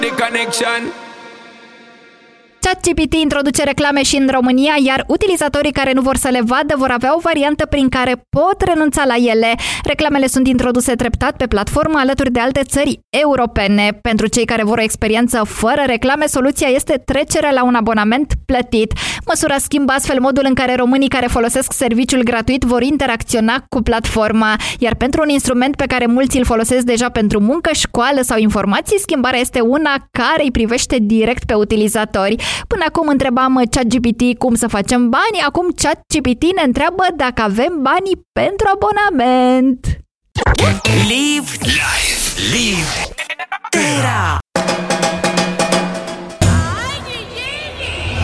The connection. ChatGPT introduce reclame și în România, iar utilizatorii care nu vor să le vadă vor avea o variantă prin care pot renunța la ele. Reclamele sunt introduse treptat pe platformă alături de alte țări europene. Pentru cei care vor o experiență fără reclame, soluția este trecerea la un abonament plătit. Măsura schimbă astfel modul în care românii care folosesc serviciul gratuit vor interacționa cu platforma. Iar pentru un instrument pe care mulți îl folosesc deja pentru muncă, școală sau informații, schimbarea este una care îi privește direct pe utilizatori. Până acum întrebam ChatGPT cum să facem bani, acum ChatGPT ne întreabă dacă avem banii pentru abonament. Live, live, live, Terra.